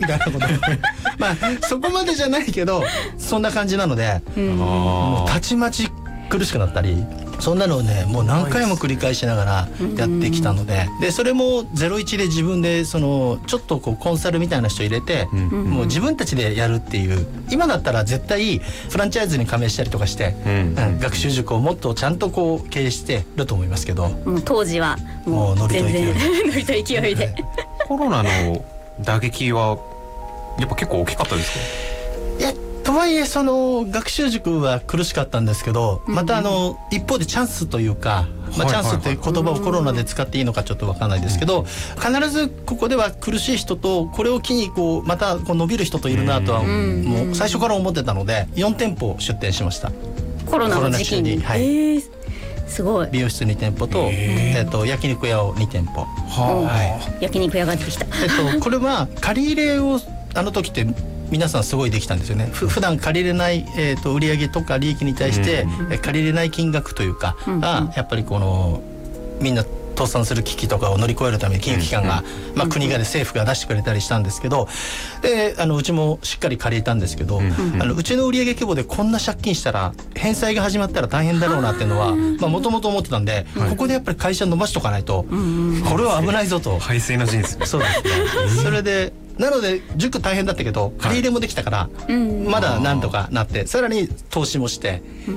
みたいなことまあそこまでじゃないけどそんな感じなので、もうたちまち苦しくなったり、そんなのをねもう何回も繰り返しながらやってきたので、でそれも01で自分でちょっとこうコンサルみたいな人入れて、もう自分たちでやるっていう。今だったら絶対フランチャイズに加盟したりとかして、学習塾をもっとちゃんとこう経営してると思いますけど、 当時はもう全然ノリと勢いでコロナの打撃はやっぱ結構大きかったですか？ いや、とはいえ学習塾は苦しかったんですけど、また一方でチャンスというか、チャンスって言葉をコロナで使っていいのかちょっと分からないですけど、必ずここでは苦しい人とこれを機にこうまたこう伸びる人といるなとはもう最初から思ってたので、4店舗出店しました。 コロナの時期に。はい、すごい。 美容室2店舗と、焼肉屋を2店舗。 焼肉屋が出てきた。 これは借り入れを時って皆さんすごいできたんですよね。普段借りれない、売上とか利益に対して、借りれない金額というかが、やっぱりみんな倒産する危機とかを乗り越えるために金融機関が、国が政府が出してくれたりしたんですけど、でうちもしっかり借りたんですけど、うちの売上規模でこんな借金したら返済が始まったら大変だろうなっていうのはもともと思ってたんで、ここでやっぱり会社伸ばしとかないとこれは危ないぞと。 排水の陣ですね。 そうですね。それでなので塾大変だったけど借り入れもできたから、まだなんとかなって、さらに投資もして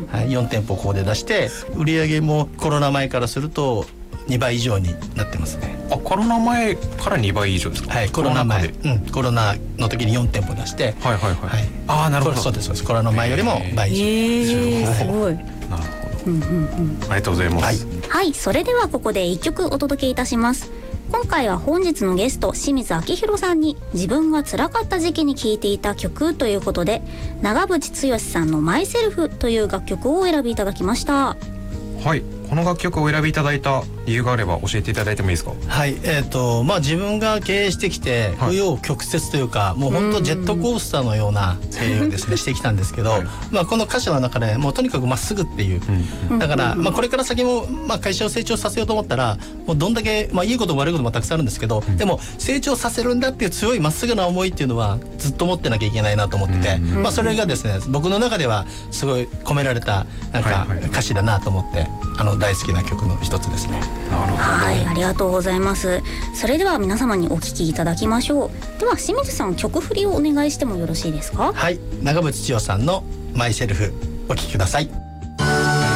、4店舗ここで出して、売上もコロナ前からすると2倍以上になってますね。 コロナ前から2倍以上ですか？はい、 コロナ前、コロナの時に4店舗出して、なるほど。そうです。コロナ前よりも倍以上。 すごい。 なるほど。ありがとうございます。 はい、それではここで1曲お届けいたします。今回は本日のゲスト清水明宏さんに自分が辛かった時期に聴いていた曲ということで、長渕剛さんのマイセルフという楽曲をお選びいただきました。 はい、この楽曲をお選びいただいた理由があれば教えていただいてもいいですか？ はい、自分が経営してきて紆余曲折というか、もう本当ジェットコースターのような経営をですねしてきたんですけど、この歌詞の中でもうとにかくまっすぐっていう、だから、これから先も、会社を成長させようと思ったらもうどんだけ、いいことも悪いこともたくさんあるんですけど、でも成長させるんだっていう強いまっすぐな思いっていうのはずっと持ってなきゃいけないなと思ってて、それがですね僕の中ではすごい込められたなんか歌詞だなと思って、大好きな曲の一つですね。 はい、ありがとうございます。それでは皆様にお聴きいただきましょう。では清水さん、曲振りをお願いしてもよろしいですか？ はい、長渕剛さんのマイセルフお聴きください。